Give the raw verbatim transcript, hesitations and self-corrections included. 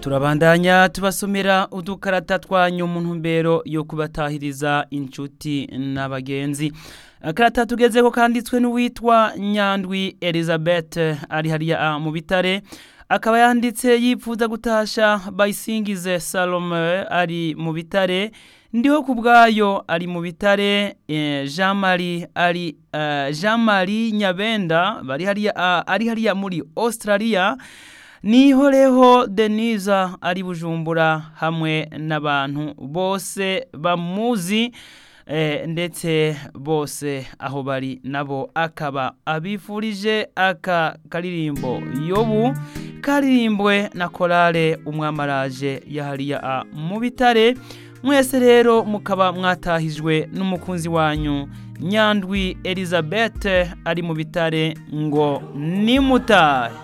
turabandanya tubasomera udukarata twanyu mu ntumbero yo kubatahiriza inshuti n'abagenzi. Akarata tugezeko kanditswe n'uwitwa Nyandwi Elizabeth ari hariya mu Bitare, akaba yanditse yipfuza gutasha Bayisingize Salome ari mu Bitare, Ndiho kubwayo ari mu Bitare, eh, Jean Marie ari uh, Jean Marie Nyabenda bari hariya uh, ari hariya muri Australia, Nihoreho Deniza ari Bujumbura hamwe n'abantu bose bamuzi eh, ndetse bose aho bari nabo akaba abifurije aka karirimbo Yobu karirimbwe na korale Umwamaraje yahariya mu Bitare. Mwese rero mukaba mwatahijwe n'umukunzi wanyu Nyandwi Elizabeth ari mu Bitare ngo nimutahe.